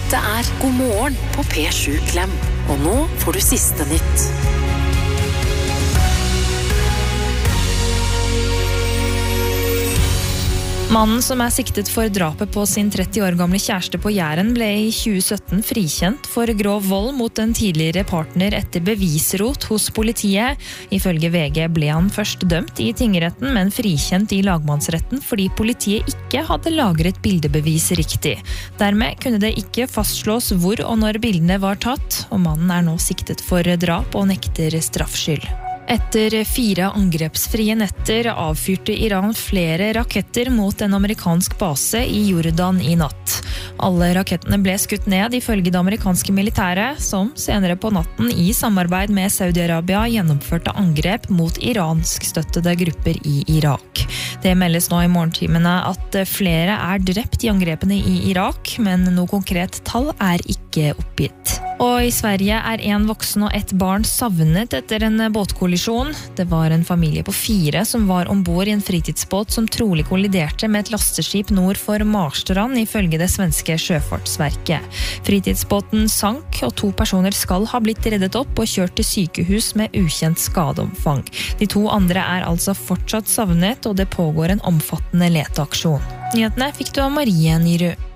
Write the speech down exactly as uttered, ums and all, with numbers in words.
Dette er God morgen på P sju Klem. Og nå får du siste nytt. Mannen som er siktet for drapet på sin tretti år gamle kjæreste på Jæren ble i tjue sytten frikjent for grov vold mot en tidligere partner etter bevisrot hos politiet. Ifølge V G ble han først dømt i tingretten, men frikjent i lagmannsretten fordi politiet ikke hadde lagret bildebevis riktig. Dermed kunne det ikke fastslås hvor og når bildene var tatt, og mannen er nå siktet for drap og nekter straffskyld. Etter fire angrepsfrie netter avfyrte Iran flere raketter mot en amerikansk base i Jordan i natt. Alle rakettene ble skutt ned ifølge det amerikanske militæret, som senere på natten i samarbeid med Saudi-Arabia gjennomførte angrep mot iranskstøttede grupper i Irak. Det meldes nå i morgentimene at flere er drept i angrepene i Irak, men noe konkret tall er ikke oppgitt. Og i Sverige er en voksen og ett barn savnet etter en båtkollisjon. Det var en familie på fire som var ombord i en fritidsbåt som trolig kolliderte med et lasteskip nord for Marstrand, ifølge det svenske sjøfartsverket. Fritidsbåten sank, og to personer skal ha blitt reddet opp og kjørt til sykehus med ukjent skadeomfang. De to andre er altså fortsatt savnet, og det pågår en omfattende leteaksjon. Nyhetene fikk du av Marie Nyrud.